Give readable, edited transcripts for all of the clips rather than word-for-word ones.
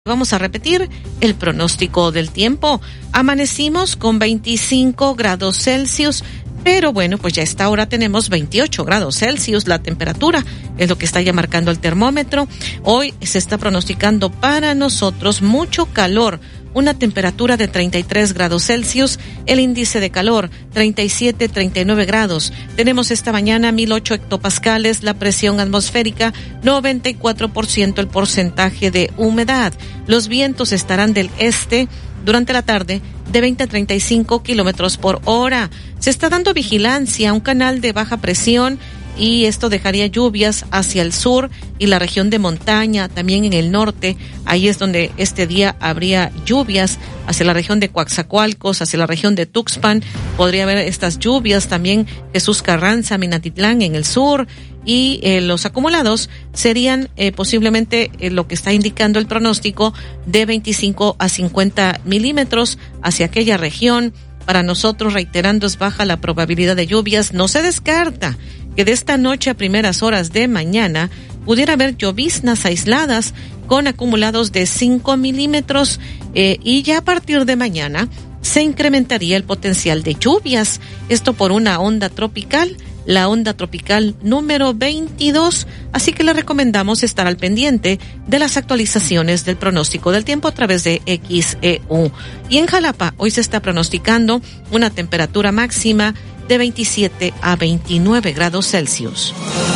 Vamos a repetir el pronóstico del tiempo. Amanecimos con 25 grados Celsius, pero bueno, pues ya a esta hora tenemos 28 grados Celsius. La temperatura es lo que está ya marcando el termómetro. Hoy se está pronosticando para nosotros mucho calor. Una temperatura de 33 grados Celsius, el índice de calor 37, 39 grados. Tenemos esta mañana 1008 hectopascales, la presión atmosférica 94% el porcentaje de humedad. Los vientos estarán del este durante la tarde de 20 a 35 kilómetros por hora. Se está dando vigilancia a un canal de baja presión y esto dejaría lluvias hacia el sur y la región de montaña, también en el norte. Ahí es donde este día habría lluvias hacia la región de Coatzacoalcos, hacia la región de Tuxpan. Podría haber estas lluvias también Jesús Carranza, Minatitlán en el sur. Y los acumulados serían posiblemente lo que está indicando el pronóstico de 25 a 50 milímetros hacia aquella región. Para nosotros, reiterando, es baja la probabilidad de lluvias. No se descarta que de esta noche a primeras horas de mañana pudiera haber lloviznas aisladas con acumulados de 5 milímetros y ya a partir de mañana se incrementaría el potencial de lluvias. Esto por una onda tropical, la onda tropical número 22, así que le recomendamos estar al pendiente de las actualizaciones del pronóstico del tiempo a través de XEU. Y en Jalapa hoy se está pronosticando una temperatura máxima de 27 a 29 grados Celsius.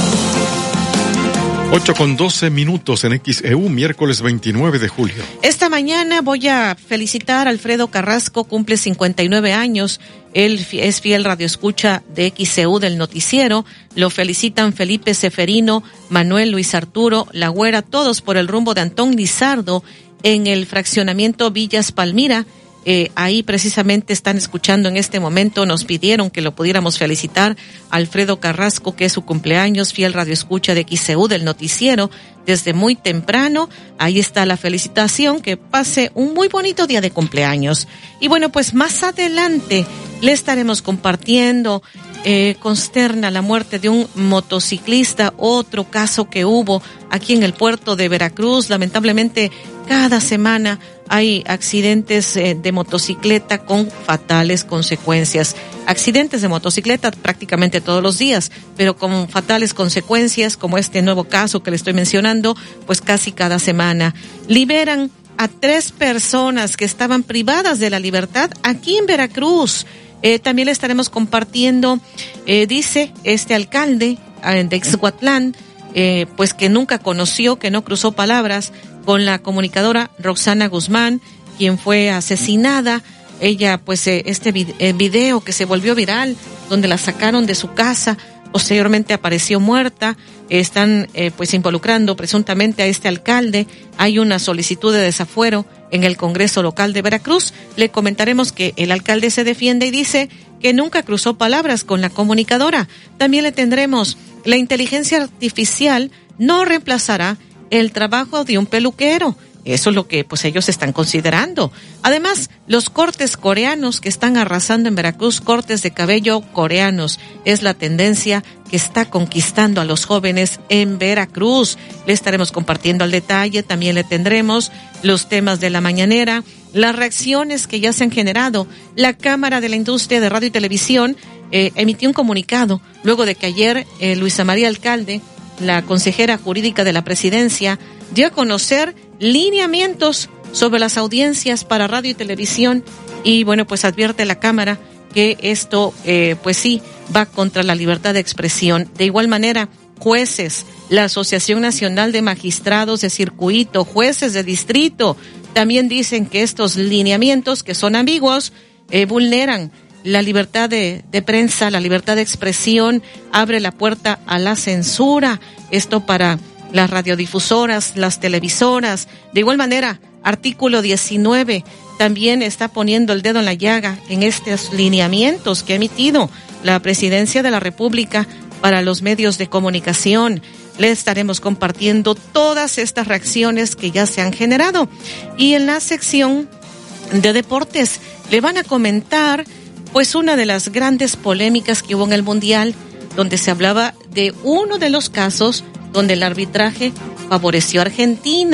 8:12 en XEU, miércoles 29 de julio. Esta mañana voy a felicitar a Alfredo Carrasco, cumple 59 años. Él es fiel radioescucha de XEU del noticiero. Lo felicitan Felipe Seferino, Manuel Luis Arturo, La Güera, todos por el rumbo de Antón Lizardo en el fraccionamiento Villas Palmira. Ahí precisamente están escuchando en este momento. Nos pidieron que lo pudiéramos felicitar a Alfredo Carrasco, que es su cumpleaños, fiel radioescucha de XEU del noticiero desde muy temprano. Ahí está la felicitación, que pase un muy bonito día de cumpleaños. Y bueno, pues más adelante le estaremos compartiendo. Consterna la muerte de un motociclista, otro caso que hubo aquí en el puerto de Veracruz. Lamentablemente cada semana hay accidentes de motocicleta con fatales consecuencias. Accidentes de motocicleta prácticamente todos los días, pero con fatales consecuencias, como este nuevo caso que le estoy mencionando, pues casi cada semana. Liberan a 3 personas que estaban privadas de la libertad aquí en Veracruz. También le estaremos compartiendo, dice este alcalde de Ixhuatlán, pues que nunca conoció, que no cruzó palabras con la comunicadora Roxana Guzmán, quien fue asesinada. Ella, pues este video que se volvió viral, donde la sacaron de su casa, posteriormente apareció muerta. Están pues involucrando presuntamente a este alcalde. Hay una solicitud de desafuero en el Congreso local de Veracruz. Le comentaremos que el alcalde se defiende y dice que nunca cruzó palabras con la comunicadora. También le tendremos: la inteligencia artificial no reemplazará el trabajo de un peluquero. Eso es lo que pues ellos están considerando. Además, los cortes coreanos que están arrasando en Veracruz, cortes de cabello coreanos, es la tendencia que está conquistando a los jóvenes en Veracruz. Le estaremos compartiendo al detalle. También le tendremos los temas de la mañanera, las reacciones que ya se han generado. La Cámara de la Industria de Radio y Televisión emitió un comunicado luego de que ayer Luisa María Alcalde, la consejera jurídica de la presidencia, dio a conocer lineamientos sobre las audiencias para radio y televisión. Y bueno, pues advierte la Cámara que esto pues sí va contra la libertad de expresión. De igual manera, jueces, la Asociación Nacional de Magistrados de Circuito, jueces de distrito, también dicen que estos lineamientos, que son ambiguos, vulneran la libertad de prensa, la libertad de expresión, abre la puerta a la censura. Esto para las radiodifusoras, las televisoras. De igual manera, artículo 19 también está poniendo el dedo en la llaga en estos lineamientos que ha emitido la Presidencia de la República para los medios de comunicación. Le estaremos compartiendo todas estas reacciones que ya se han generado. Y en la sección de deportes le van a comentar pues una de las grandes polémicas que hubo en el Mundial, donde se hablaba de uno de los casos donde el arbitraje favoreció a Argentina.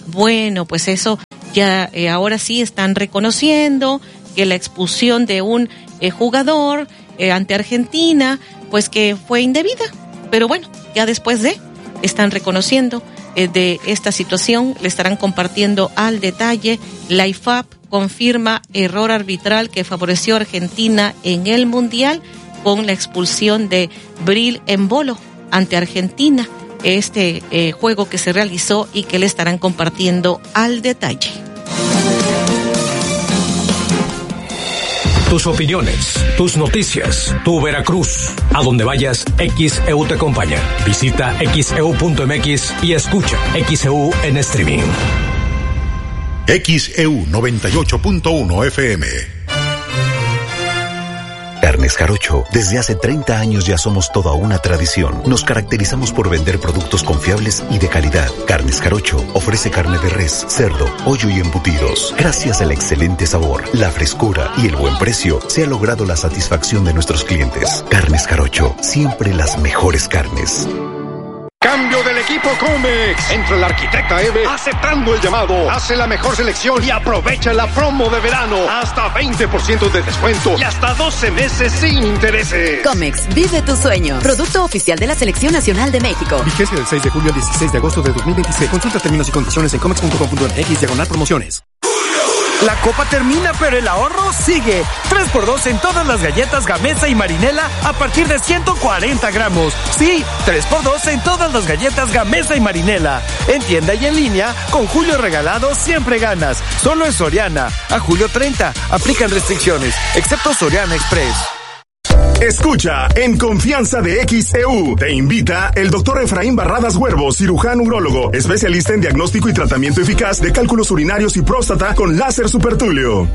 Bueno, pues eso ya ahora sí están reconociendo que la expulsión de un jugador ante Argentina, pues que fue indebida. Pero bueno, ya después están reconociendo de esta situación, le estarán compartiendo al detalle. La IFAB confirma error arbitral que favoreció a Argentina en el Mundial con la expulsión de Bril Embolo ante Argentina. Juego que se realizó y que le estarán compartiendo al detalle. Tus opiniones, tus noticias, tu Veracruz. A donde vayas, XEU te acompaña. Visita xeu.mx y escucha XEU en streaming. XEU 98.1 FM. Carnes Jarocho, desde hace 30 años ya somos toda una tradición. Nos caracterizamos por vender productos confiables y de calidad. Carnes Jarocho ofrece carne de res, cerdo, pollo y embutidos. Gracias al excelente sabor, la frescura y el buen precio, se ha logrado la satisfacción de nuestros clientes. Carnes Jarocho, siempre las mejores carnes. Cambio del equipo Comex. Entra la arquitecta Eve aceptando el llamado. Hace la mejor selección y aprovecha la promo de verano. Hasta 20% de descuento y hasta 12 meses sin intereses. Comex, vive tu sueño. Producto oficial de la Selección Nacional de México. Vigencia del 6 de julio al 16 de agosto de 2026. Consulta términos y condiciones en comex.com.mx/promociones. La copa termina, pero el ahorro sigue. 3x2 en todas las galletas Gamesa y Marinela a partir de 140 gramos. Sí, 3x2 en todas las galletas Gamesa y Marinela. En tienda y en línea, con Julio Regalado siempre ganas. Solo en Soriana. A julio 30. Aplican restricciones, excepto Soriana Express. Escucha En Confianza de XEU. Te invita el doctor Efraín Barradas Huervo, cirujano urólogo, especialista en diagnóstico y tratamiento eficaz de cálculos urinarios y próstata con láser supertulio.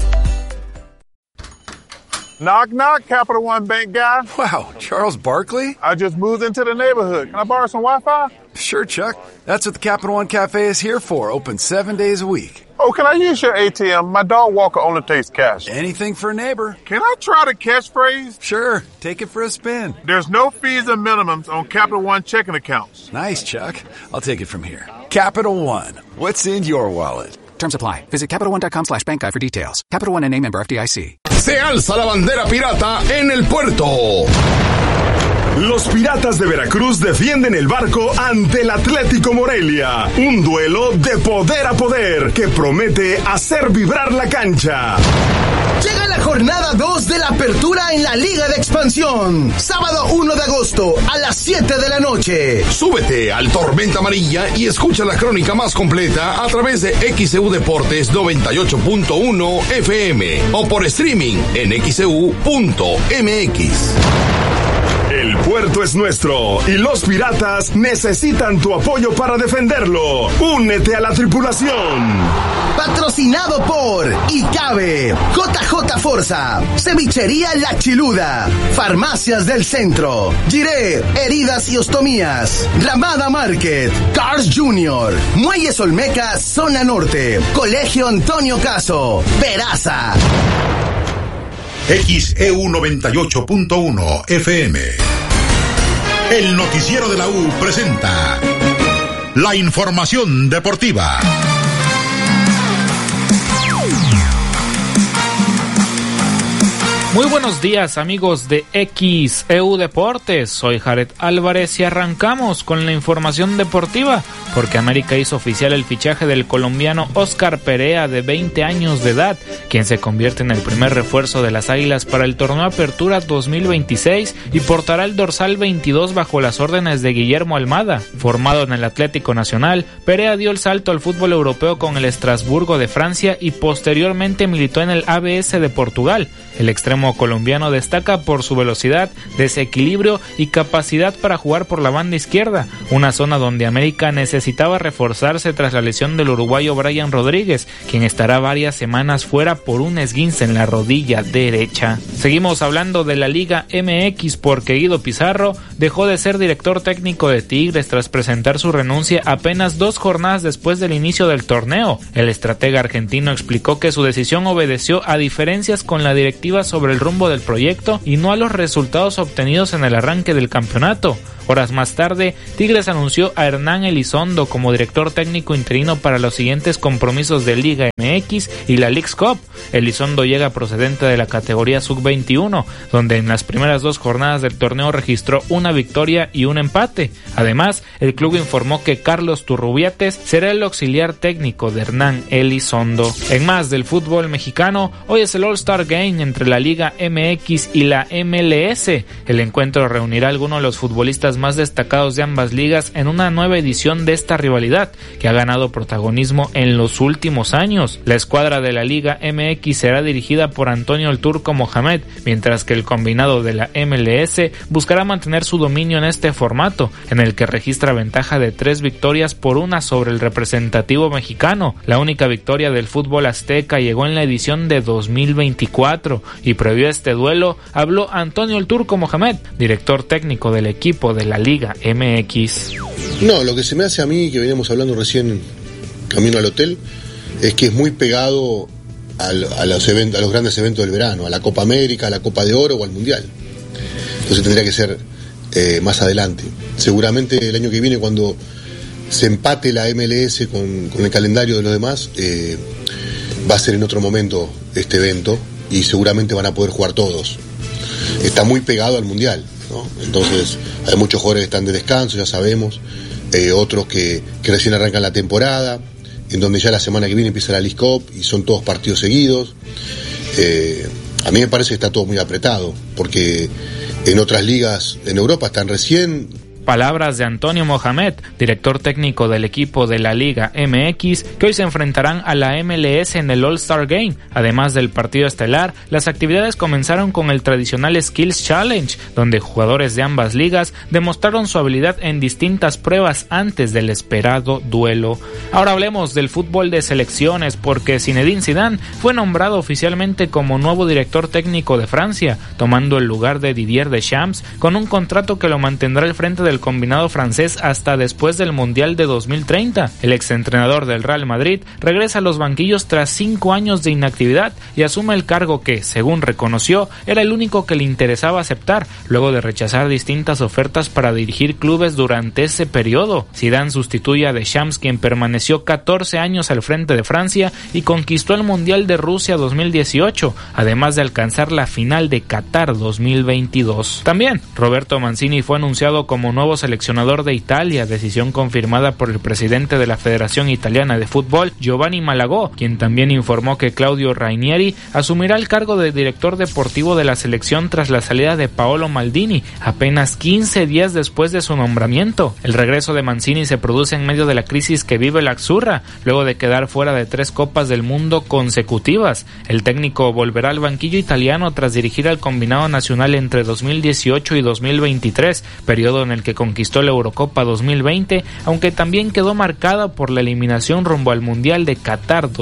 Knock, knock, Capital One Bank guy. Wow, Charles Barkley? I just moved into the neighborhood. Can I borrow some Wi-Fi? Sure, Chuck. That's what the Capital One Cafe is here for. Open 7 days a week. Oh, can I use your ATM? My dog Walker only takes cash. Anything for a neighbor. Can I try the catchphrase? Sure. Take it for a spin. There's no fees and minimums on Capital One checking accounts. Nice, Chuck. I'll take it from here. Capital One. What's in your wallet? Terms apply. Visit CapitalOne.com/bankguide for details. Capital One N.A. member FDIC. Se alza la bandera pirata en el puerto. Los Piratas de Veracruz defienden el barco ante el Atlético Morelia. Un duelo de poder a poder que promete hacer vibrar la cancha. Llega la jornada 2 de la apertura en la Liga de Expansión. Sábado 1 de agosto a las 7 de la noche. Súbete al Tormenta Amarilla y escucha la crónica más completa a través de XEU Deportes 98.1 FM o por streaming en xeu.mx. El puerto es nuestro y los piratas necesitan tu apoyo para defenderlo. Únete a la tripulación. Patrocinado por ICABE, JJ Forza, Cevichería La Chiluda, Farmacias del Centro, Giré, Heridas y Ostomías, Ramada Market, Cars Jr., Muelles Olmeca, Zona Norte, Colegio Antonio Caso, Peraza. XEU 98.1 FM. El noticiero de la U presenta la información deportiva. Muy buenos días, amigos de XEU Deportes. Soy Jared Álvarez y arrancamos con la información deportiva porque América hizo oficial el fichaje del colombiano Oscar Perea, de 20 años de edad, quien se convierte en el primer refuerzo de las Águilas para el torneo Apertura 2026 y portará el dorsal 22 bajo las órdenes de Guillermo Almada. Formado en el Atlético Nacional, Perea dio el salto al fútbol europeo con el Estrasburgo de Francia y posteriormente militó en el ABS de Portugal. El extremo colombiano destaca por su velocidad, desequilibrio y capacidad para jugar por la banda izquierda, una zona donde América necesitaba reforzarse tras la lesión del uruguayo Brian Rodríguez, quien estará varias semanas fuera por un esguince en la rodilla derecha. Seguimos hablando de la Liga MX porque Guido Pizarro dejó de ser director técnico de Tigres tras presentar su renuncia apenas 2 jornadas después del inicio del torneo. El estratega argentino explicó que su decisión obedeció a diferencias con la directiva sobre sobre el rumbo del proyecto y no a los resultados obtenidos en el arranque del campeonato. Horas más tarde, Tigres anunció a Hernán Elizondo como director técnico interino para los siguientes compromisos de Liga MX y la Leagues Cup. Elizondo llega procedente de la categoría Sub-21, donde en las primeras 2 jornadas del torneo registró una victoria y un empate. Además, el club informó que Carlos Turrubiates será el auxiliar técnico de Hernán Elizondo. En más del fútbol mexicano, hoy es el All-Star Game entre la Liga MX y la MLS. El encuentro reunirá a algunos de los futbolistas más destacados de ambas ligas en una nueva edición de esta rivalidad que ha ganado protagonismo en los últimos años. La escuadra de la Liga MX será dirigida por Antonio el Turco Mohamed, mientras que el combinado de la MLS buscará mantener su dominio en este formato, en el que registra ventaja de 3 victorias por 1 sobre el representativo mexicano. La única victoria del fútbol azteca llegó en la edición de 2024 y previo a este duelo habló Antonio el Turco Mohamed, director técnico del equipo de la Liga MX. No, lo que se me hace a mí, que veníamos hablando recién camino al hotel, es que es muy pegado a los grandes eventos del verano, a la Copa América, a la Copa de Oro o al Mundial. Entonces tendría que ser más adelante. Seguramente el año que viene, cuando se empate la MLS con el calendario de los demás, va a ser en otro momento este evento y seguramente van a poder jugar todos. Está muy pegado al Mundial, ¿no? Entonces hay muchos jugadores que están de descanso, ya sabemos, otros que recién arrancan la temporada, en donde ya la semana que viene empieza la Leagues Cup y son todos partidos seguidos. A mí me parece que está todo muy apretado, porque en otras ligas en Europa están recién... Palabras de Antonio Mohamed, director técnico del equipo de la Liga MX, que hoy se enfrentarán a la MLS en el All-Star Game. Además del partido estelar, las actividades comenzaron con el tradicional Skills Challenge, donde jugadores de ambas ligas demostraron su habilidad en distintas pruebas antes del esperado duelo. Ahora hablemos del fútbol de selecciones, porque Zinedine Zidane fue nombrado oficialmente como nuevo director técnico de Francia, tomando el lugar de Didier Deschamps, con un contrato que lo mantendrá al frente del combinado francés hasta después del Mundial de 2030. El exentrenador del Real Madrid regresa a los banquillos tras 5 años de inactividad y asume el cargo que, según reconoció, era el único que le interesaba aceptar, luego de rechazar distintas ofertas para dirigir clubes durante ese periodo. Zidane sustituye a Deschamps, quien permaneció 14 años al frente de Francia y conquistó el Mundial de Rusia 2018, además de alcanzar la final de Qatar 2022. También, Roberto Mancini fue anunciado como nuevo seleccionador de Italia, decisión confirmada por el presidente de la Federación Italiana de Fútbol, Giovanni Malagò, quien también informó que Claudio Ranieri asumirá el cargo de director deportivo de la selección tras la salida de Paolo Maldini, apenas 15 días después de su nombramiento. El regreso de Mancini se produce en medio de la crisis que vive la Azzurra, luego de quedar fuera de 3 Copas del Mundo consecutivas. El técnico volverá al banquillo italiano tras dirigir al combinado nacional entre 2018 y 2023, periodo en el que conquistó la Eurocopa 2020, aunque también quedó marcada por la eliminación rumbo al Mundial de Qatar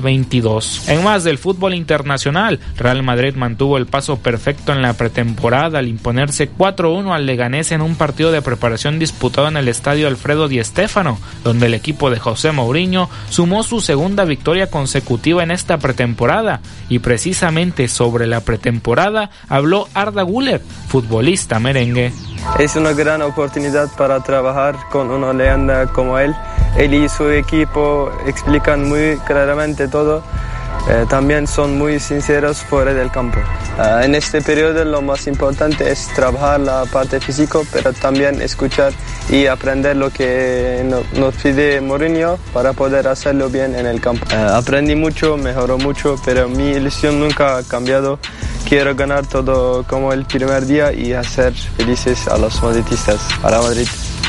2022. En más del fútbol internacional, Real Madrid mantuvo el paso perfecto en la pretemporada al imponerse 4-1 al Leganés en un partido de preparación disputado en el estadio Alfredo Di Stéfano, donde el equipo de José Mourinho sumó su segunda victoria consecutiva en esta pretemporada, y precisamente sobre la pretemporada habló Arda Güler, futbolista merengue. Es una gran oportunidad para trabajar con una leyenda como él. Él y su equipo explican muy claramente todo. También son muy sinceros fuera del campo. En este periodo lo más importante es trabajar la parte física, pero también escuchar y aprender lo que nos pide Mourinho para poder hacerlo bien en el campo. Aprendí mucho, mejoró mucho, pero mi ilusión nunca ha cambiado. Quiero ganar todo como el primer día y hacer felices a los madridistas. Para Madrid.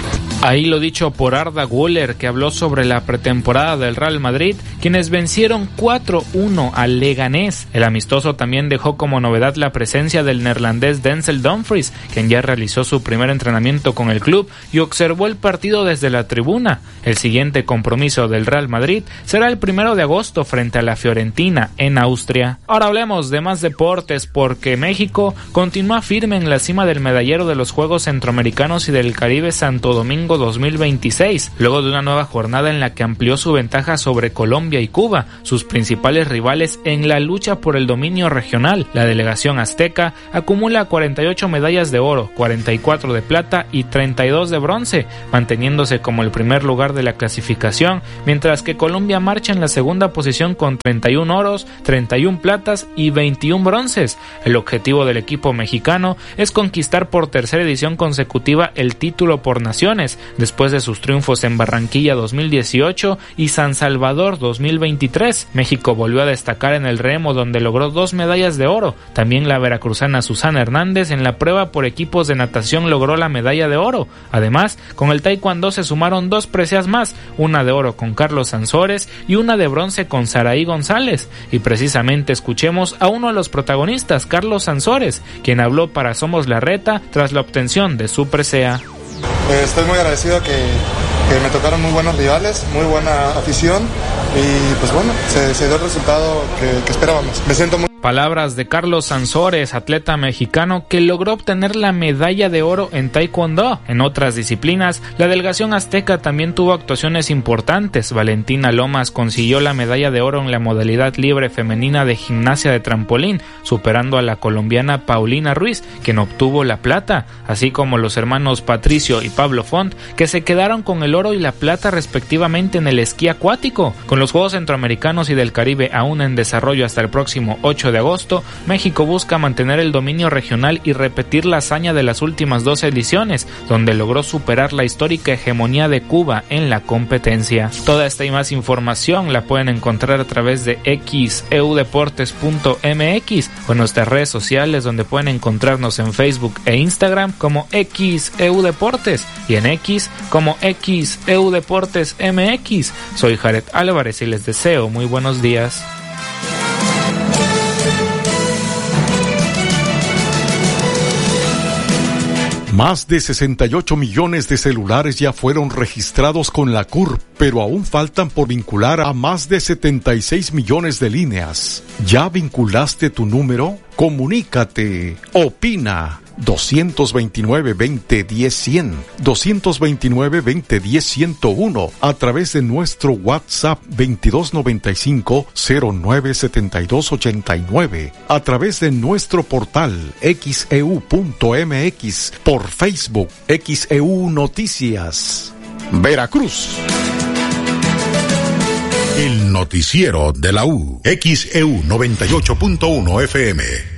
Ahí lo dicho por Arda Güler, que habló sobre la pretemporada del Real Madrid, quienes vencieron 4-1 al Leganés. El amistoso también dejó como novedad la presencia del neerlandés Denzel Dumfries, quien ya realizó su primer entrenamiento con el club y observó el partido desde la tribuna. El siguiente compromiso del Real Madrid será el 1 de agosto frente a la Fiorentina en Austria. Ahora hablemos de más deportes, porque México continúa firme en la cima del medallero de los Juegos Centroamericanos y del Caribe Santo Domingo México 2026, luego de una nueva jornada en la que amplió su ventaja sobre Colombia y Cuba, sus principales rivales en la lucha por el dominio regional. La delegación azteca acumula 48 medallas de oro, 44 de plata y 32 de bronce, manteniéndose como el primer lugar de la clasificación, mientras que Colombia marcha en la segunda posición con 31 oros, 31 platas y 21 bronces. El objetivo del equipo mexicano es conquistar por tercera edición consecutiva el título por naciones, después de sus triunfos en Barranquilla 2018 y San Salvador 2023. México volvió a destacar en el remo, donde logró 2 medallas de oro. También la veracruzana Susana Hernández en la prueba por equipos de natación logró la medalla de oro. Además, con el taekwondo se sumaron 2 preseas más, una de oro con Carlos Sansores y una de bronce con Saraí González. Y precisamente escuchemos a uno de los protagonistas, Carlos Sansores, quien habló para Somos la Reta tras la obtención de su presea. Estoy muy agradecido que me tocaron muy buenos rivales, muy buena afición y pues bueno, se dio el resultado que esperábamos. Me siento muy... Palabras de Carlos Sansores, atleta mexicano que logró obtener la medalla de oro en taekwondo. En otras disciplinas, la delegación azteca también tuvo actuaciones importantes. Valentina Lomas consiguió la medalla de oro en la modalidad libre femenina de gimnasia de trampolín, superando a la colombiana Paulina Ruiz, quien obtuvo la plata, así como los hermanos Patricio y Pablo Font, que se quedaron con el oro y la plata respectivamente en el esquí acuático. Con los Juegos Centroamericanos y del Caribe aún en desarrollo hasta el próximo 8 de agosto, México busca mantener el dominio regional y repetir la hazaña de las últimas 2 ediciones, donde logró superar la histórica hegemonía de Cuba en la competencia. Toda esta y más información la pueden encontrar a través de xeudeportes.mx o en nuestras redes sociales, donde pueden encontrarnos en Facebook e Instagram como xeudeportes y en X como xeudeportesmx. Soy Jared Álvarez y les deseo muy buenos días. Más de 68 millones de celulares ya fueron registrados con la CURP, pero aún faltan por vincular a más de 76 millones de líneas. ¿Ya vinculaste tu número? Comunícate, opina. 229-2010-100, 229-2010-101, a través de nuestro WhatsApp 2295-097289, a través de nuestro portal xeu.mx, por Facebook, XEU Noticias. Veracruz. El noticiero de la U, XEU 98.1 FM.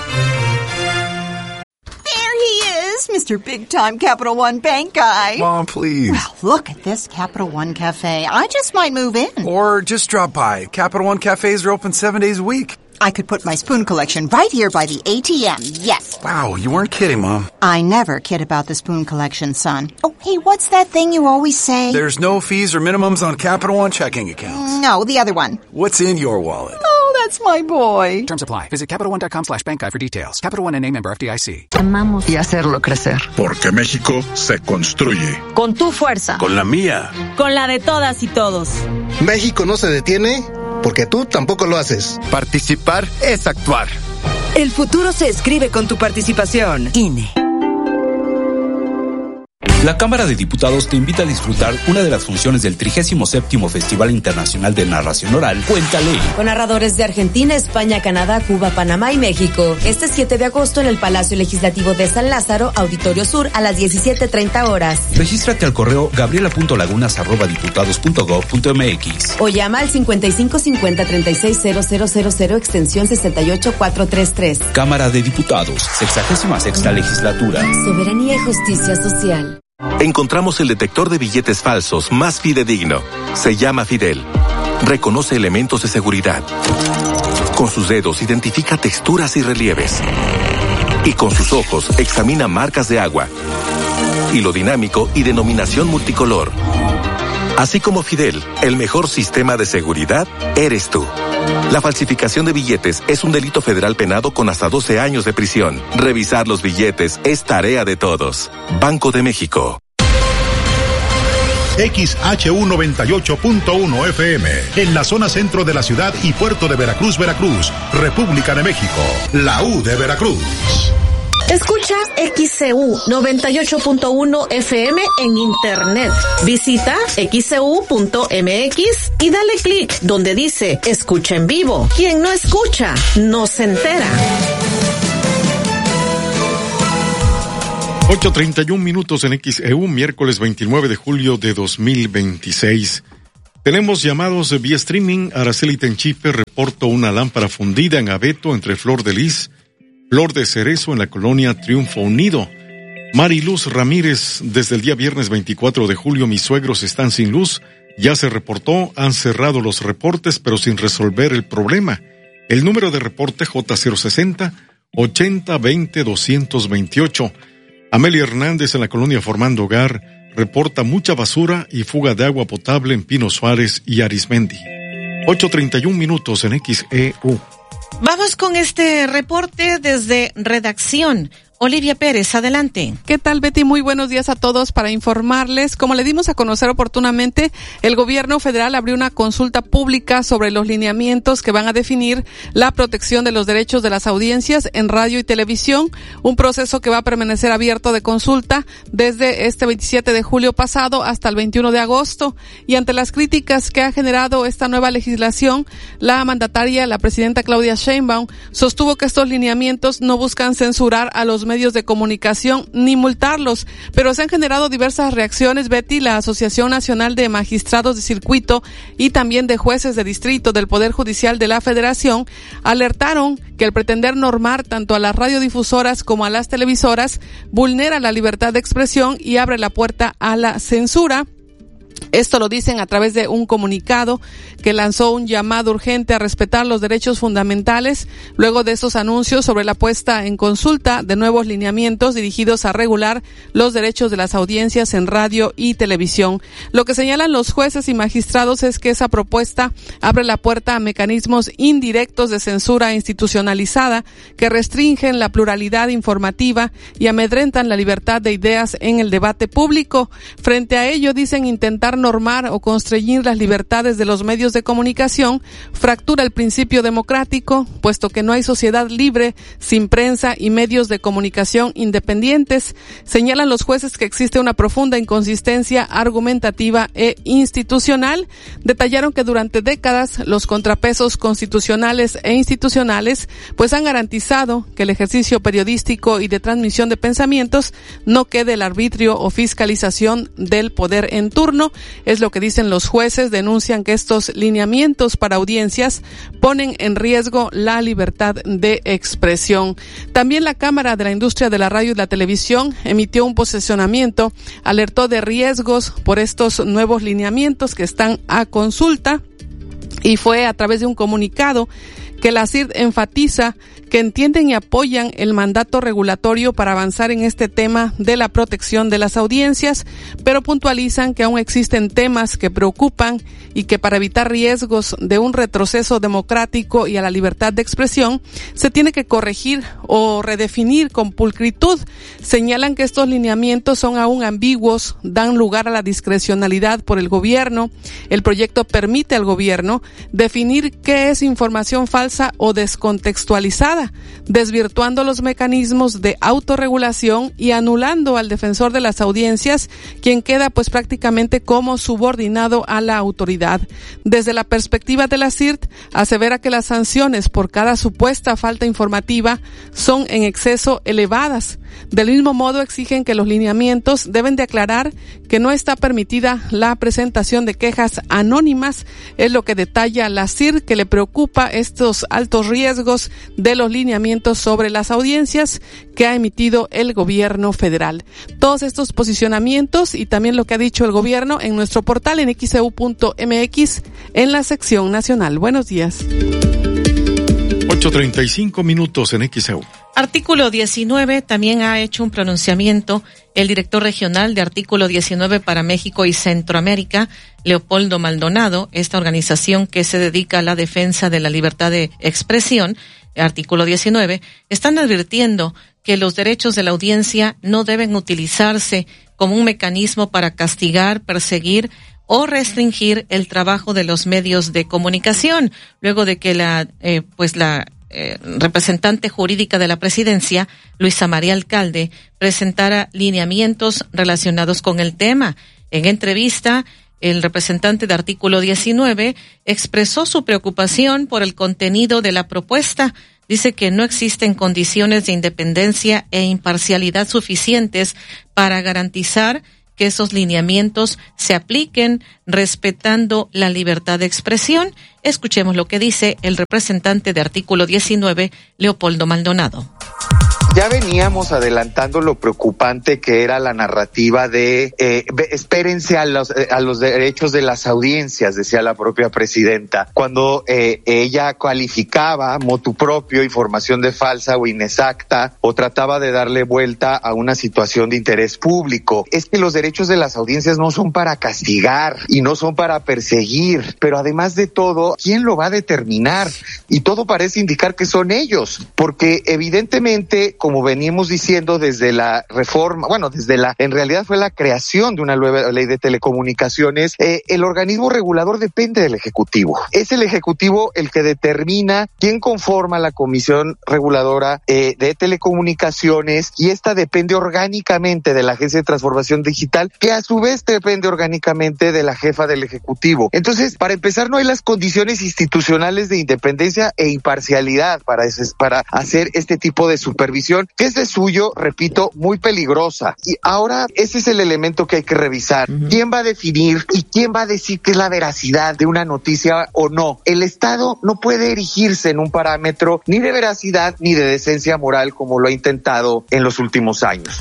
Mr. Big Time Capital One Bank guy. Mom, please. Well, look at this Capital One Cafe. I just might move in. Or just drop by. Capital One cafes are open 7 days a week. I could put my spoon collection right here by the ATM, yes. Wow, you weren't kidding, Mom. I never kid about the spoon collection, son. Oh, hey, what's that thing you always say? There's no fees or minimums on Capital One checking accounts. No, the other one. What's in your wallet? Oh, that's my boy. Terms apply. Visit CapitalOne.com/bank guide for details. Capital One NA, member FDIC. Amamos y hacerlo crecer. Porque México se construye. Con tu fuerza. Con la mía. Con la de todas y todos. México no se detiene porque tú tampoco lo haces. Participar es actuar. El futuro se escribe con tu participación. INE. La Cámara de Diputados te invita a disfrutar una de las funciones del 37º Festival Internacional de Narración Oral, Cuéntale. Con narradores de Argentina, España, Canadá, Cuba, Panamá y México. Este 7 de agosto en el Palacio Legislativo de San Lázaro, Auditorio Sur, a las 17:30 horas. Regístrate al correo gabriela.lagunas@diputados.gov.mx o llama al 5550-360000 extensión 68433. Cámara de Diputados, 66ª Legislatura. Soberanía y justicia social. Encontramos el detector de billetes falsos más fidedigno. Se llama Fidel. Reconoce elementos de seguridad. Con sus dedos identifica texturas y relieves. Y con sus ojos examina marcas de agua. Hilo dinámico y denominación multicolor. Así como Fidel, el mejor sistema de seguridad eres tú. La falsificación de billetes es un delito federal penado con hasta 12 años de prisión. Revisar los billetes es tarea de todos. Banco de México. XHU 98.1 FM, en la zona centro de la ciudad y puerto de Veracruz, Veracruz, República de México, la U de Veracruz. Escucha XCU 98.1 FM en internet. Visita xcu.mx y dale clic donde dice escucha en vivo. Quien no escucha, no se entera. 8:31 minutos en XEU, miércoles 29 de julio de 2026. Tenemos llamados vía streaming. Araceli Tenchife reportó una lámpara fundida en abeto entre Flor de Lis, Flor de Cerezo en la colonia Triunfo Unido. Mariluz Ramírez, desde el día viernes 24 de julio mis suegros están sin luz. Ya se reportó, han cerrado los reportes pero sin resolver el problema. El número de reporte J060 8020 228. Amelia Hernández en la colonia Formando Hogar reporta mucha basura y fuga de agua potable en Pino Suárez y Arismendi. 8:31 minutos en XEU. Vamos con este reporte desde redacción. Olivia Pérez, adelante. ¿Qué tal, Betty? Muy buenos días a todos. Para informarles, como le dimos a conocer oportunamente, el gobierno federal abrió una consulta pública sobre los lineamientos que van a definir la protección de los derechos de las audiencias en radio y televisión, un proceso que va a permanecer abierto de consulta desde este 27 de julio pasado hasta el 21 de agosto. Y ante las críticas que ha generado esta nueva legislación, la mandataria, la presidenta Claudia Sheinbaum, sostuvo que estos lineamientos no buscan censurar a los medios de comunicación ni multarlos, pero se han generado diversas reacciones. Betty, la Asociación Nacional de Magistrados de Circuito y también de Jueces de Distrito del Poder Judicial de la Federación alertaron que el pretender normar tanto a las radiodifusoras como a las televisoras vulnera la libertad de expresión y abre la puerta a la censura. Esto lo dicen a través de un comunicado que lanzó un llamado urgente a respetar los derechos fundamentales luego de estos anuncios sobre la puesta en consulta de nuevos lineamientos dirigidos a regular los derechos de las audiencias en radio y televisión. Lo que señalan los jueces y magistrados es que esa propuesta abre la puerta a mecanismos indirectos de censura institucionalizada que restringen la pluralidad informativa y amedrentan la libertad de ideas en el debate público. Frente a ello, dicen intentar normar o constreñir las libertades de los medios de comunicación fractura el principio democrático, puesto que no hay sociedad libre sin prensa y medios de comunicación independientes. Señalan los jueces que existe una profunda inconsistencia argumentativa e institucional. Detallaron que durante décadas los contrapesos constitucionales e institucionales pues han garantizado que el ejercicio periodístico y de transmisión de pensamientos no quede el arbitrio o fiscalización del poder en turno. Es lo que dicen los jueces. Denuncian que estos lineamientos para audiencias ponen en riesgo la libertad de expresión. También la Cámara de la Industria de la Radio y la Televisión emitió un posicionamiento, alertó de riesgos por estos nuevos lineamientos que están a consulta y fue a través de un comunicado que la CIRT enfatiza que entienden y apoyan el mandato regulatorio para avanzar en este tema de la protección de las audiencias, pero puntualizan que aún existen temas que preocupan y que para evitar riesgos de un retroceso democrático y a la libertad de expresión se tiene que corregir o redefinir con pulcritud. Señalan que estos lineamientos son aún ambiguos, dan lugar a la discrecionalidad por el gobierno. El proyecto permite al gobierno definir qué es información falsa o descontextualizada, desvirtuando los mecanismos de autorregulación y anulando al defensor de las audiencias, quien queda pues prácticamente como subordinado a la autoridad. Desde la perspectiva de la CIRT, asevera que las sanciones por cada supuesta falta informativa son en exceso elevadas. Del mismo modo, exigen que los lineamientos deben de aclarar que no está permitida la presentación de quejas anónimas. Es lo que detalla la CIRT, que le preocupa estos altos riesgos de los lineamientos sobre las audiencias que ha emitido el gobierno federal. Todos estos posicionamientos y también lo que ha dicho el gobierno en nuestro portal en xeu.mx en la sección nacional. Buenos días. 8:35 minutos en XEU. Artículo 19 también ha hecho un pronunciamiento el director regional de Artículo 19 para México y Centroamérica, Leopoldo Maldonado, esta organización que se dedica a la defensa de la libertad de expresión. Artículo 19, están advirtiendo que los derechos de la audiencia no deben utilizarse como un mecanismo para castigar, perseguir o restringir el trabajo de los medios de comunicación, luego de que la representante jurídica de la presidencia, Luisa María Alcalde, presentara lineamientos relacionados con el tema. En entrevista, el representante de Artículo 19 expresó su preocupación por el contenido de la propuesta. Dice que no existen condiciones de independencia e imparcialidad suficientes para garantizar que esos lineamientos se apliquen respetando la libertad de expresión. Escuchemos lo que dice el representante de Artículo 19, Leopoldo Maldonado. Ya veníamos adelantando lo preocupante que era la narrativa de espérense a los derechos de las audiencias, decía la propia presidenta, cuando ella calificaba motu propio información de falsa o inexacta o trataba de darle vuelta a una situación de interés público. Es que los derechos de las audiencias no son para castigar y no son para perseguir, pero además de todo, ¿quién lo va a determinar? Y todo parece indicar que son ellos, porque evidentemente, como veníamos diciendo desde la reforma, en realidad fue la creación de una nueva ley de telecomunicaciones, el organismo regulador depende del Ejecutivo. Es el Ejecutivo el que determina quién conforma la Comisión Reguladora de Telecomunicaciones, y esta depende orgánicamente de la Agencia de Transformación Digital, que a su vez depende orgánicamente de la jefa del Ejecutivo. Entonces, para empezar, no hay las condiciones institucionales de independencia e imparcialidad para hacer este tipo de supervisión, que es de suyo, repito, muy peligrosa. Y ahora ese es el elemento que hay que revisar. ¿Quién va a definir y quién va a decir qué es la veracidad de una noticia o no? El Estado no puede erigirse en un parámetro ni de veracidad ni de decencia moral como lo ha intentado en los últimos años.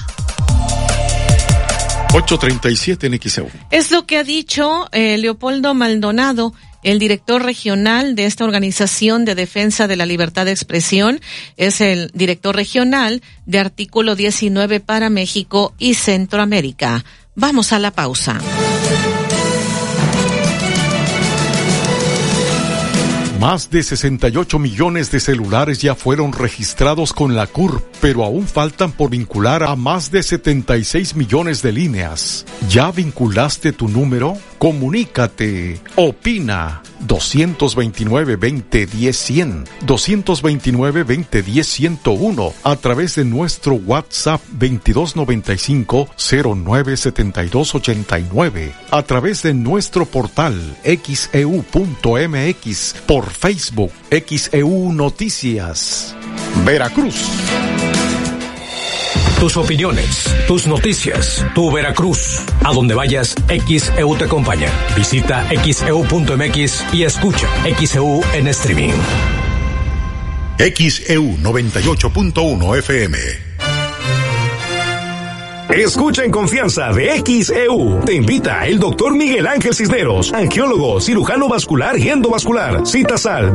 8:37 en XEU. Es lo que ha dicho Leopoldo Maldonado, el director regional de esta organización de defensa de la libertad de expresión. Es el director regional de Artículo 19 para México y Centroamérica. Vamos a la pausa. Más de 68 millones de celulares ya fueron registrados con la CURP, pero aún faltan por vincular a más de 76 millones de líneas. ¿Ya vinculaste tu número? Comunícate. Opina. 229-2010-100, 229-2010-101, a través de nuestro WhatsApp 2295-097289, a través de nuestro portal xeu.mx, por Facebook, XEU Noticias. Veracruz. Tus opiniones, tus noticias, tu Veracruz. A donde vayas, XEU te acompaña. Visita xeu.mx y escucha XEU en streaming. XEU 98.1 FM. Escucha en confianza de XEU. Te invita el doctor Miguel Ángel Cisneros, angiólogo, cirujano vascular y endovascular. Citas al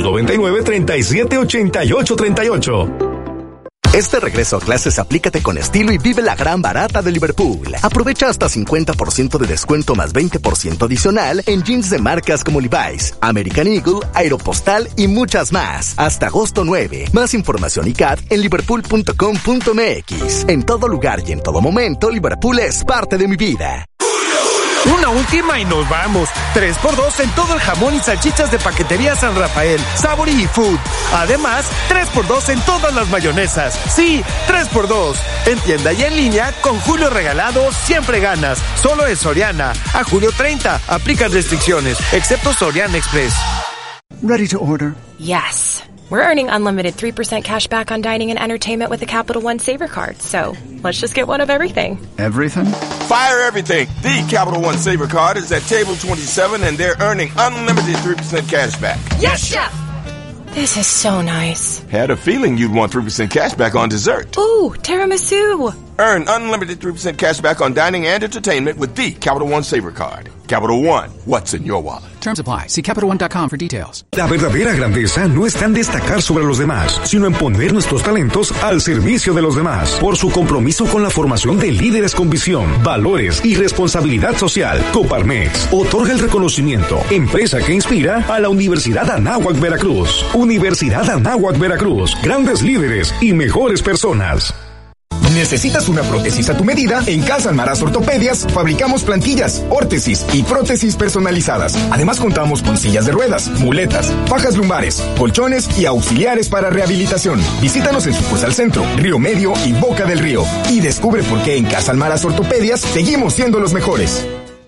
2299-378838. Este regreso a clases aplícate con estilo y vive la gran barata de Liverpool. Aprovecha hasta 50% de descuento más 20% adicional en jeans de marcas como Levi's, American Eagle, Aeropostal y muchas más. Hasta agosto 9. Más información y CAT en liverpool.com.mx. En todo lugar y en todo momento, Liverpool es parte de mi vida. Una última y nos vamos. 3x2 en todo el jamón y salchichas de Paquetería San Rafael, Sabori y Food. Además, 3x2 en todas las mayonesas. Sí, 3x2. En tienda y en línea, con Julio Regalado, siempre ganas. Solo en Soriana. A julio 30. Aplican restricciones, excepto Soriana Express. Ready to order? Yes. We're earning unlimited 3% cash back on dining and entertainment with the Capital One Saver Card. So, let's just get one of everything. Everything? Fire everything. The Capital One Saver Card is at table 27 and they're earning unlimited 3% cash back. Yes, Chef! This is so nice. Had a feeling you'd want 3% cash back on dessert. Ooh, tiramisu. Earn unlimited 3% cash back on dining and entertainment with the Capital One Saver Card. Capital One, what's in your wallet? Terms apply. See CapitalOne.com for details. La verdadera grandeza no está en destacar sobre los demás, sino en poner nuestros talentos al servicio de los demás. Por su compromiso con la formación de líderes con visión, valores y responsabilidad social, Coparmex otorga el reconocimiento Empresa que inspira a la Universidad Anáhuac Veracruz. Universidad Anáhuac Veracruz. Grandes líderes y mejores personas. ¿Necesitas una prótesis a tu medida? En Casa Almaraz Ortopedias fabricamos plantillas, órtesis y prótesis personalizadas. Además contamos con sillas de ruedas, muletas, fajas lumbares, colchones y auxiliares para rehabilitación. Visítanos en sucursal Centro, Río Medio y Boca del Río y descubre por qué en Casa Almaraz Ortopedias seguimos siendo los mejores.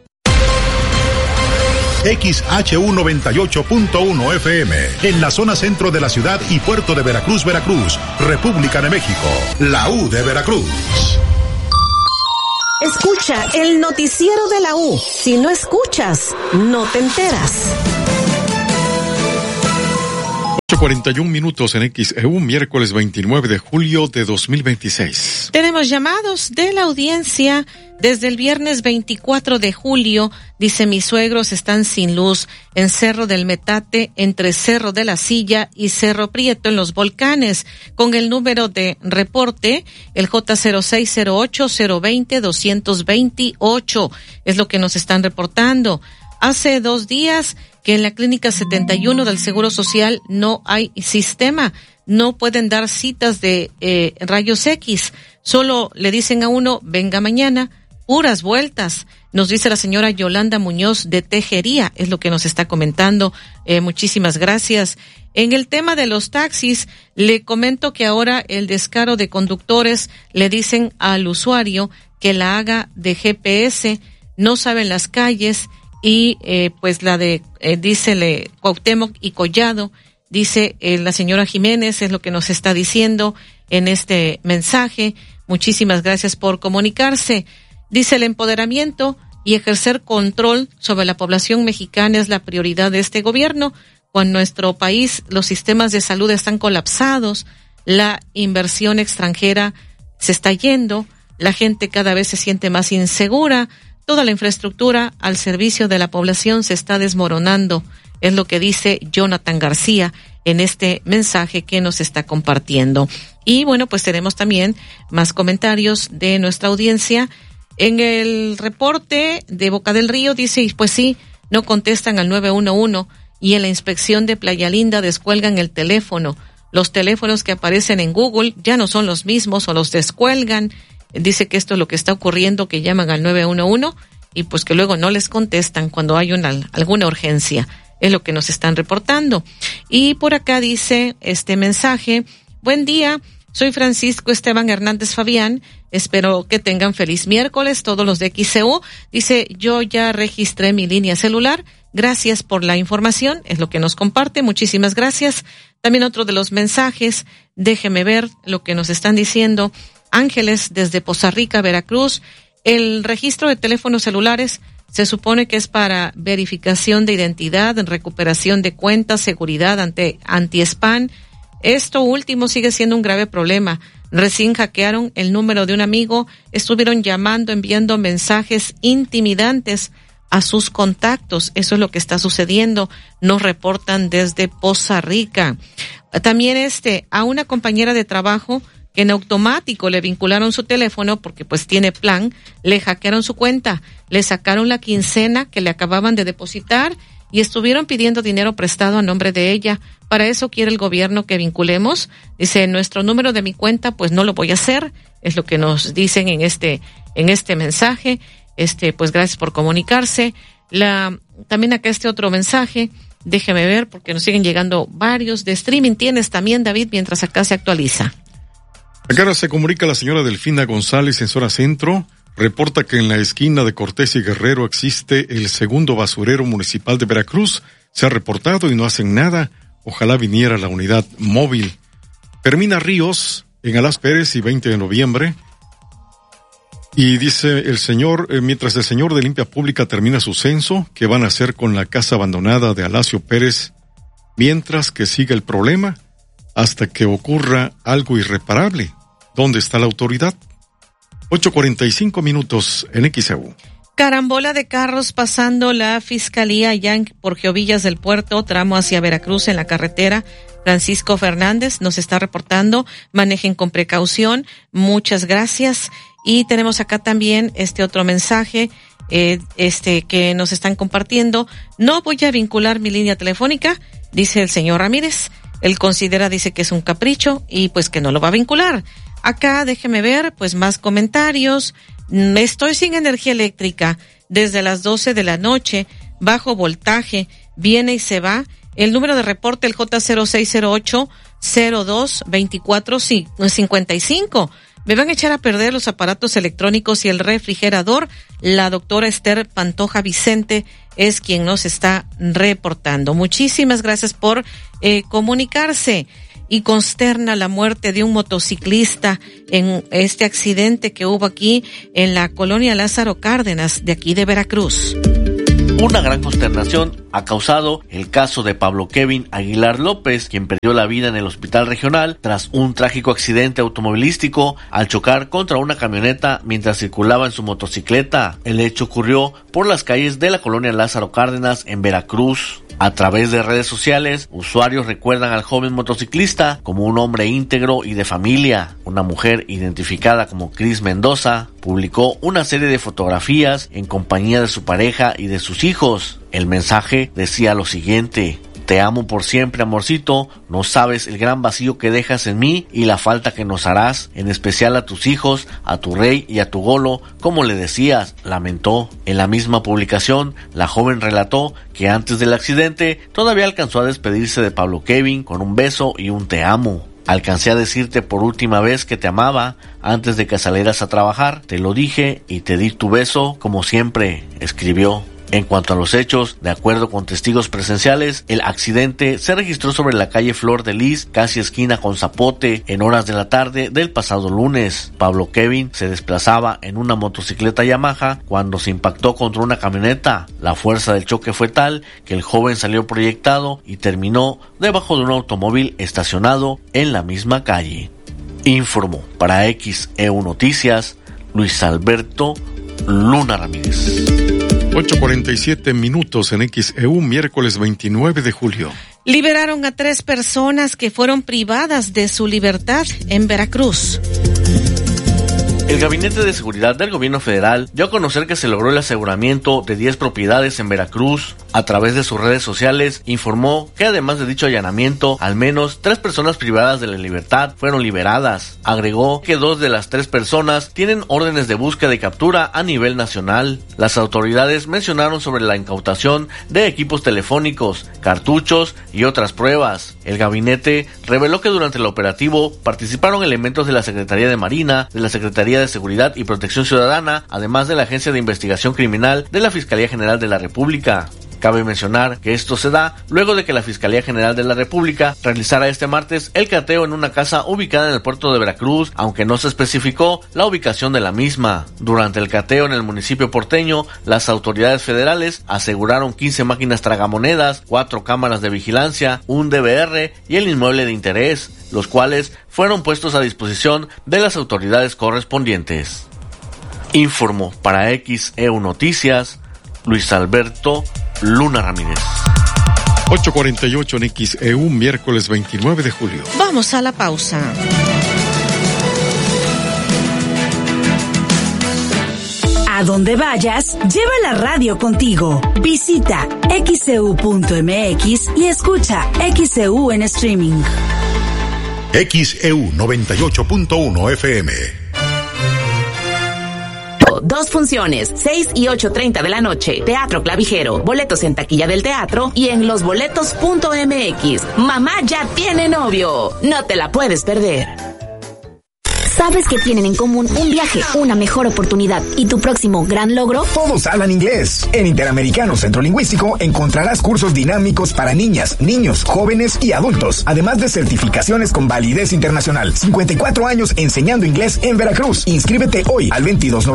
XHU 98.1 FM, en la zona centro de la ciudad y puerto de Veracruz, Veracruz, República de México, la U de Veracruz. Escucha el noticiero de la U. Si no escuchas, no te enteras. 8:41 minutos en XEU, miércoles 29 de julio de 2026. Tenemos llamados de la audiencia desde el viernes 24 de julio. Dice, mis suegros están sin luz en Cerro del Metate, entre Cerro de la Silla y Cerro Prieto en Los Volcanes, con el número de reporte, el J0608-020-228. Es lo que nos están reportando. Hace 2 días que en la Clínica 71 del Seguro Social no hay sistema, no pueden dar citas de rayos X, solo le dicen a uno, venga mañana, puras vueltas. Nos dice la señora Yolanda Muñoz de Tejería, es lo que nos está comentando. Muchísimas gracias. En el tema de los taxis, le comento que ahora el descaro de conductores le dicen al usuario que la haga de GPS, no saben las calles. Y pues la de, dícele Cuauhtémoc y Collado, dice la señora Jiménez, es lo que nos está diciendo en este mensaje. Muchísimas gracias por comunicarse. Dice, el empoderamiento y ejercer control sobre la población mexicana es la prioridad de este gobierno. Cuando en nuestro país los sistemas de salud están colapsados, la inversión extranjera se está yendo, la gente cada vez se siente más insegura, toda la infraestructura al servicio de la población se está desmoronando, es lo que dice Jonathan García en este mensaje que nos está compartiendo. Y bueno, pues tenemos también más comentarios de nuestra audiencia. En el reporte de Boca del Río dice, pues sí, no contestan al 911 y en la inspección de Playa Linda descuelgan el teléfono. Los teléfonos que aparecen en Google ya no son los mismos o los descuelgan. Dice que esto es lo que está ocurriendo, que llaman al 911 y pues que luego no les contestan cuando hay alguna urgencia. Es lo que nos están reportando. Y por acá dice este mensaje, buen día, soy Francisco Esteban Hernández Fabián, espero que tengan feliz miércoles todos los de XCU. Dice, yo ya registré mi línea celular, gracias por la información, es lo que nos comparte, muchísimas gracias. También otro de los mensajes, déjeme ver lo que nos están diciendo. Ángeles desde Poza Rica, Veracruz, el registro de teléfonos celulares se supone que es para verificación de identidad, recuperación de cuentas, seguridad anti-spam. Esto último sigue siendo un grave problema. Recién hackearon el número de un amigo, estuvieron llamando, enviando mensajes intimidantes a sus contactos. Eso es lo que está sucediendo. Nos reportan desde Poza Rica. También a una compañera de trabajo que en automático le vincularon su teléfono porque pues tiene plan, le hackearon su cuenta, le sacaron la quincena que le acababan de depositar y estuvieron pidiendo dinero prestado a nombre de ella. Para eso quiere el gobierno que vinculemos. Dice, nuestro número de mi cuenta pues no lo voy a hacer, es lo que nos dicen en este mensaje. Pues gracias por comunicarse. También acá otro mensaje, déjeme ver porque nos siguen llegando varios de streaming. Tienes también, David, mientras acá se actualiza. Acá se comunica la señora Delfina González en zona centro, reporta que en la esquina de Cortés y Guerrero existe el segundo basurero municipal de Veracruz. Se ha reportado y no hacen nada. Ojalá viniera la unidad móvil. Fermina Ríos en Alás Pérez y 20 de noviembre. Y dice el señor, mientras el señor de Limpia Pública termina su censo, ¿qué van a hacer con la casa abandonada de Alacio Pérez? Mientras que siga el problema, hasta que ocurra algo irreparable. ¿Dónde está la autoridad? 8:45 minutos en XEU. Carambola de carros pasando la fiscalía ya por Geovillas del Puerto, tramo hacia Veracruz en la carretera. Francisco Fernández nos está reportando, manejen con precaución, muchas gracias. Y tenemos acá también otro mensaje, que nos están compartiendo. No voy a vincular mi línea telefónica, dice el señor Ramírez. Él dice que es un capricho y pues que no lo va a vincular. Acá, déjeme ver, pues más comentarios. Estoy sin energía eléctrica desde las 12 de la noche, bajo voltaje, viene y se va. El número de reporte, el J0608-02-2455. Me van a echar a perder los aparatos electrónicos y el refrigerador. La doctora Esther Pantoja Vicente es quien nos está reportando. Muchísimas gracias por comunicarse. Y consterna la muerte de un motociclista en este accidente que hubo aquí en la colonia Lázaro Cárdenas de aquí de Veracruz. Una gran consternación ha causado el caso de Pablo Kevin Aguilar López, quien perdió la vida en el hospital regional tras un trágico accidente automovilístico al chocar contra una camioneta mientras circulaba en su motocicleta. El hecho ocurrió por las calles de la colonia Lázaro Cárdenas en Veracruz. A través de redes sociales, usuarios recuerdan al joven motociclista como un hombre íntegro y de familia. Una mujer identificada como Cris Mendoza publicó una serie de fotografías en compañía de su pareja y de sus hijos. El mensaje decía lo siguiente: te amo por siempre, amorcito, no sabes el gran vacío que dejas en mí y la falta que nos harás, en especial a tus hijos, a tu rey y a tu golo, como le decías, lamentó. En la misma publicación, la joven relató que antes del accidente todavía alcanzó a despedirse de Pablo Kevin con un beso y un te amo. Alcancé a decirte por última vez que te amaba antes de que salieras a trabajar, te lo dije y te di tu beso como siempre, escribió. En cuanto a los hechos, de acuerdo con testigos presenciales, el accidente se registró sobre la calle Flor de Lis, casi esquina con Zapote, en horas de la tarde del pasado lunes. Pablo Kevin se desplazaba en una motocicleta Yamaha cuando se impactó contra una camioneta. La fuerza del choque fue tal que el joven salió proyectado y terminó debajo de un automóvil estacionado en la misma calle. Informó para XEU Noticias, Luis Alberto Luna Ramírez. 8:47 minutos en XEU, miércoles 29 de julio. Liberaron a 3 personas que fueron privadas de su libertad en Veracruz. El Gabinete de Seguridad del Gobierno Federal dio a conocer que se logró el aseguramiento de 10 propiedades en Veracruz. A través de sus redes sociales informó que además de dicho allanamiento, al menos 3 personas privadas de la libertad fueron liberadas. Agregó que 2 de las 3 personas tienen órdenes de búsqueda y captura a nivel nacional. Las autoridades mencionaron sobre la incautación de equipos telefónicos, cartuchos y otras pruebas. El gabinete reveló que durante el operativo participaron elementos de la Secretaría de Marina, de la Secretaría de Seguridad y Protección Ciudadana, además de la Agencia de Investigación Criminal de la Fiscalía General de la República. Cabe mencionar que esto se da luego de que la Fiscalía General de la República realizara este martes el cateo en una casa ubicada en el puerto de Veracruz, aunque no se especificó la ubicación de la misma. Durante el cateo en el municipio porteño, las autoridades federales aseguraron 15 máquinas tragamonedas, 4 cámaras de vigilancia, un DVR y el inmueble de interés, los cuales fueron puestos a disposición de las autoridades correspondientes. Informó para XEU Noticias, Luis Alberto Luna Ramírez. 8:48 en XEU, miércoles 29 de julio. Vamos a la pausa. A donde vayas, lleva la radio contigo. Visita xeu.mx y escucha XEU en streaming. XEU 98.1 FM. 2 funciones, 6 y 8:30 de la noche. Teatro Clavijero. Boletos en taquilla del teatro y en losboletos.mx. Mamá ya tiene novio. No te la puedes perder. ¿Sabes que tienen en común un viaje, una mejor oportunidad y tu próximo gran logro? Todos hablan inglés. En Interamericano Centro Lingüístico encontrarás cursos dinámicos para niñas, niños, jóvenes y adultos, además de certificaciones con validez internacional. 54 años enseñando inglés en Veracruz. Inscríbete hoy al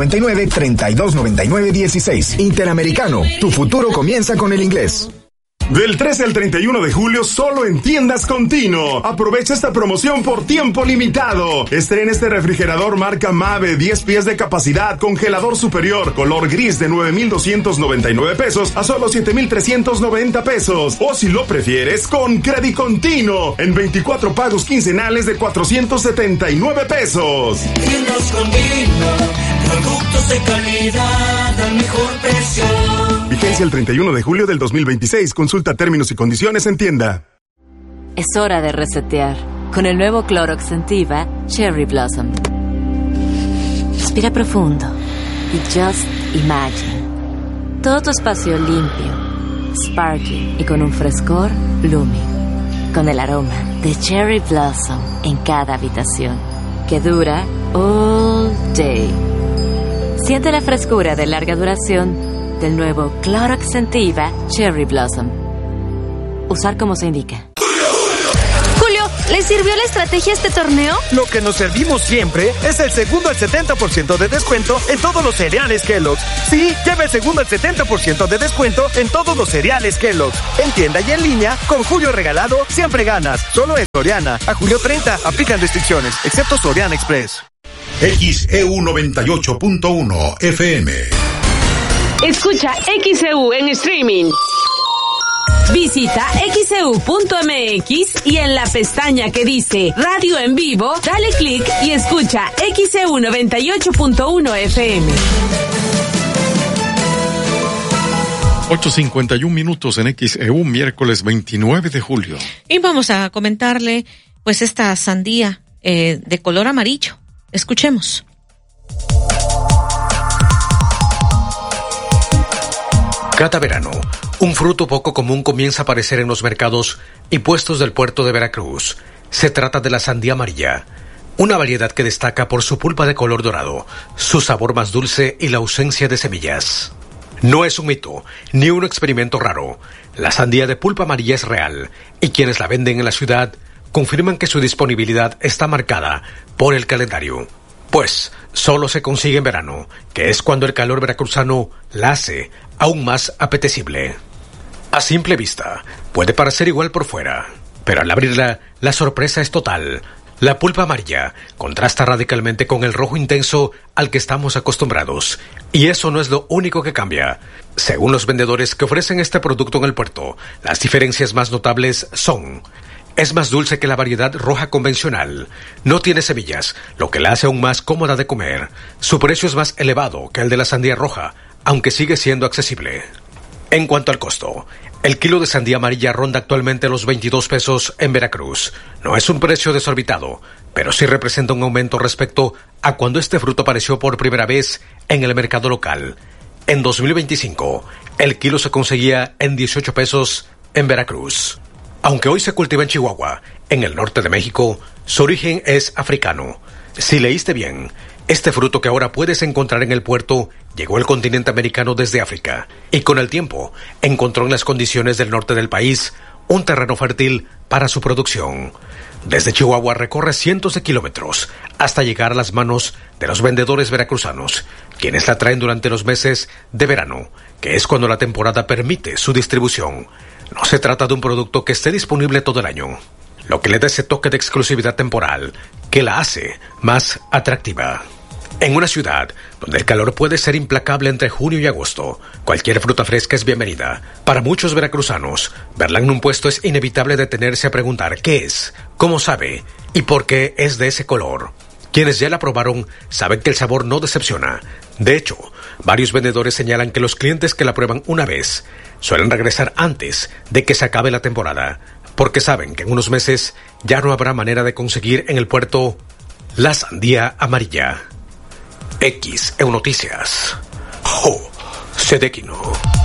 2299-3299-16. Interamericano, tu futuro comienza con el inglés. Del 13 al 31 de julio solo en Tiendas Contino. Aprovecha esta promoción por tiempo limitado. Estrena este refrigerador marca Mave, 10 pies de capacidad, congelador superior, color gris de 9,299 pesos a solo 7,390 pesos. O si lo prefieres, con Credit Contino en 24 pagos quincenales de 479 pesos. Tiendas Contino, productos de calidad al mejor precio. Vigencia el 31 de julio del 2026. Consulta términos y condiciones en tienda. Es hora de resetear. con el nuevo Clorox Scentiva Cherry Blossom. Respira profundo y just imagine. Todo tu espacio limpio, sparkling y con un frescor blooming. Con el aroma de Cherry Blossom en cada habitación, que dura all day. Siente la frescura de larga duración del nuevo Clorox Scentiva Cherry Blossom. Usar como se indica. ¿Le sirvió la estrategia a este torneo? Lo que nos servimos siempre es el segundo al 70% de descuento en todos los cereales Kellogg's. Sí, lleva el segundo al 70% de descuento en todos los cereales Kellogg's. En tienda y en línea, con Julio regalado, siempre ganas. Solo en Soriana. A julio 30, aplican restricciones, excepto Soriana Express. XEU 98.1 FM. Escucha XEU en streaming. Visita xeu.mx y en la pestaña que dice Radio en Vivo, dale clic y escucha XEU 98.1 FM. 8:51 minutos en XEU, miércoles 29 de julio. Y vamos a comentarle, pues, esta sandía de color amarillo. Escuchemos. Cada verano, un fruto poco común comienza a aparecer en los mercados y puestos del puerto de Veracruz. Se trata de la sandía amarilla, una variedad que destaca por su pulpa de color dorado, su sabor más dulce y la ausencia de semillas. No es un mito, ni un experimento raro. La sandía de pulpa amarilla es real, y quienes la venden en la ciudad confirman que su disponibilidad está marcada por el calendario. Pues solo se consigue en verano, que es cuando el calor veracruzano la hace aún más apetecible. A simple vista, puede parecer igual por fuera, pero al abrirla, la sorpresa es total. La pulpa amarilla contrasta radicalmente con el rojo intenso al que estamos acostumbrados, y eso no es lo único que cambia. Según los vendedores que ofrecen este producto en el puerto, las diferencias más notables son: es más dulce que la variedad roja convencional. No tiene semillas, lo que la hace aún más cómoda de comer. Su precio es más elevado que el de la sandía roja, aunque sigue siendo accesible. En cuanto al costo, el kilo de sandía amarilla ronda actualmente los 22 pesos en Veracruz. No es un precio desorbitado, pero sí representa un aumento respecto a cuando este fruto apareció por primera vez en el mercado local. En 2025, el kilo se conseguía en 18 pesos en Veracruz. Aunque hoy se cultiva en Chihuahua, en el norte de México, su origen es africano. Si leíste bien, este fruto que ahora puedes encontrar en el puerto llegó al continente americano desde África y con el tiempo encontró en las condiciones del norte del país un terreno fértil para su producción. Desde Chihuahua recorre cientos de kilómetros hasta llegar a las manos de los vendedores veracruzanos, quienes la traen durante los meses de verano, que es cuando la temporada permite su distribución. No se trata de un producto que esté disponible todo el año, lo que le da ese toque de exclusividad temporal que la hace más atractiva. En una ciudad donde el calor puede ser implacable entre junio y agosto, cualquier fruta fresca es bienvenida. Para muchos veracruzanos, verla en un puesto es inevitable detenerse a preguntar qué es, cómo sabe y por qué es de ese color. Quienes ya la probaron saben que el sabor no decepciona. De hecho, varios vendedores señalan que los clientes que la prueban una vez suelen regresar antes de que se acabe la temporada, porque saben que en unos meses ya no habrá manera de conseguir en el puerto la sandía amarilla. XEU Noticias. Sedequino.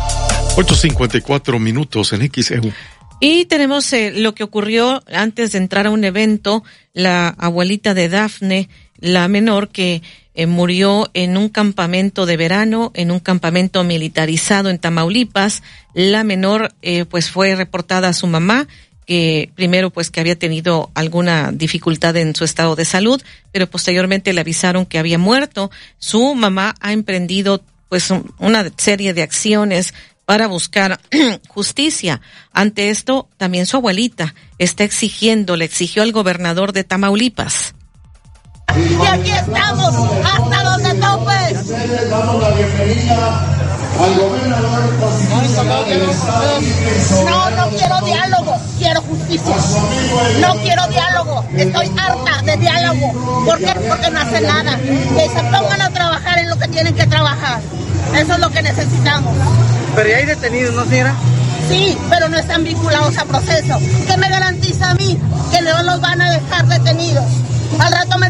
8:54 minutos en XEU. Y tenemos lo que ocurrió antes de entrar a un evento. La abuelita de Dafne, la menor, que murió en un campamento de verano, en un campamento militarizado en Tamaulipas. La menor pues fue reportada a su mamá, que primero pues que había tenido alguna dificultad en su estado de salud, pero posteriormente le avisaron que había muerto. Su mamá ha emprendido pues una serie de acciones para buscar justicia. Ante esto, también su abuelita está le exigió al gobernador de Tamaulipas. Y aquí estamos, hasta donde topes. Le damos la bienvenida al gobernador constitucional del estado. No quiero diálogo, quiero justicia. No quiero diálogo, estoy harta de diálogo. ¿Por qué? Porque no hace nada. Que se pongan a trabajar en lo que tienen que trabajar. Eso es lo que necesitamos. Pero ya hay detenidos, ¿no, señora? Sí, pero no están vinculados a proceso. ¿Qué me garantiza a mí que no los van a dejar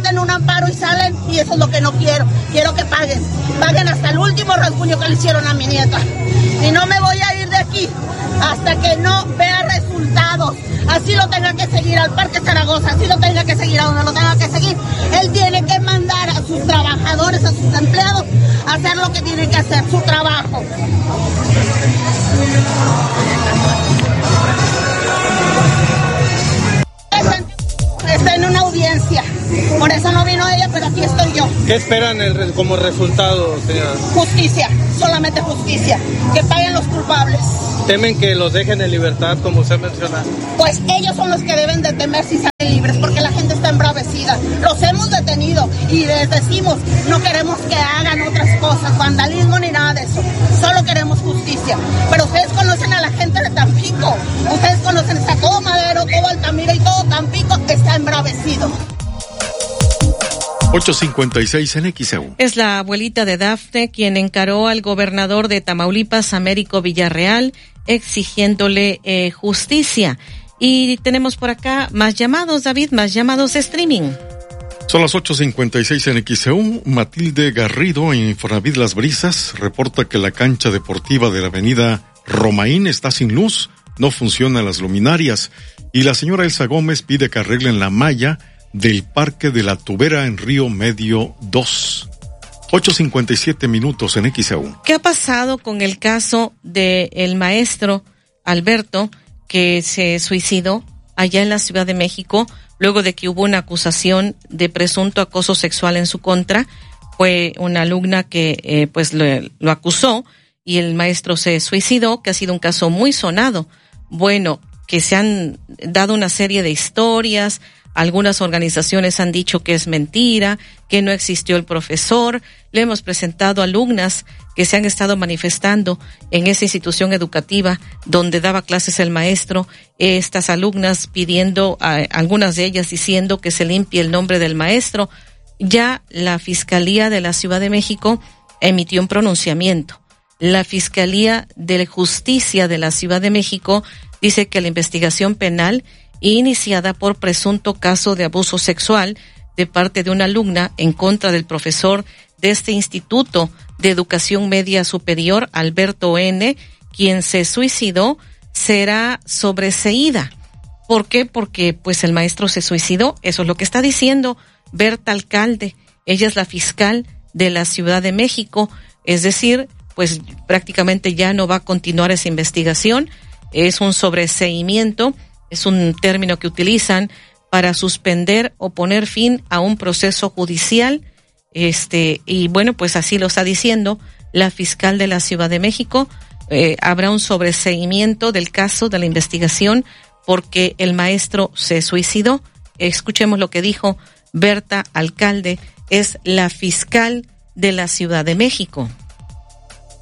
meten un amparo y salen, y eso es lo que no quiero. Quiero que paguen hasta el último rasguño que le hicieron a mi nieta. Y no me voy a ir de aquí hasta que no vea resultados. Así lo tenga que seguir al Parque Zaragoza, así lo tenga que seguir a donde lo tenga que seguir. Él tiene que mandar a sus trabajadores, a sus empleados, a hacer lo que tienen que hacer, su trabajo. Está en una audiencia, por eso no vino ella, pero aquí estoy yo. ¿Qué esperan como resultado, señora? Justicia, solamente justicia, que paguen los culpables. ¿Temen que los dejen en libertad, como usted menciona? Pues ellos son los que deben de temer si salen libres, porque la gente está embravecida. Los hemos detenido y les decimos, no queremos que hagan otras cosas, vandalismo ni nada de eso. Solo queremos justicia. Pero ustedes conocen a la gente de Tampico. Ustedes conocen, está todo Madero, todo Altamira y todo Tampico está embravecido. 8:56 en XEU. Es la abuelita de Dafne quien encaró al gobernador de Tamaulipas, Américo Villarreal, exigiéndole justicia. Y tenemos por acá más llamados, David, más llamados de streaming. Son las 8:56 en XEU. Matilde Garrido, en Infonavit Las Brisas, reporta que la cancha deportiva de la avenida Romaín está sin luz, no funcionan las luminarias. Y la señora Elsa Gómez pide que arreglen la malla del Parque de la Tubera en Río Medio 2. 8:57 minutos en XEU. ¿Qué ha pasado con el caso del maestro Alberto que se suicidó allá en la Ciudad de México luego de que hubo una acusación de presunto acoso sexual en su contra? Fue una alumna que lo acusó y el maestro se suicidó, que ha sido un caso muy sonado. Bueno, que se han dado una serie de historias. Algunas organizaciones han dicho que es mentira, que no existió el profesor. Le hemos presentado alumnas que se han estado manifestando en esa institución educativa donde daba clases el maestro. Estas alumnas pidiendo, algunas de ellas diciendo que se limpie el nombre del maestro. Ya la Fiscalía de la Ciudad de México emitió un pronunciamiento. La Fiscalía de Justicia de la Ciudad de México dice que la investigación penal iniciada por presunto caso de abuso sexual de parte de una alumna en contra del profesor de este Instituto de Educación Media Superior, Alberto N., quien se suicidó, será sobreseída. ¿Por qué? Porque pues el maestro se suicidó. Eso es lo que está diciendo Berta Alcalde. Ella es la fiscal de la Ciudad de México. Es decir, pues prácticamente ya no va a continuar esa investigación. Es un sobreseimiento. Es un término que utilizan para suspender o poner fin a un proceso judicial. Y bueno, pues así lo está diciendo la fiscal de la Ciudad de México. Habrá un sobreseimiento del caso, de la investigación, porque el maestro se suicidó. Escuchemos lo que dijo Berta Alcalde, es la fiscal de la Ciudad de México.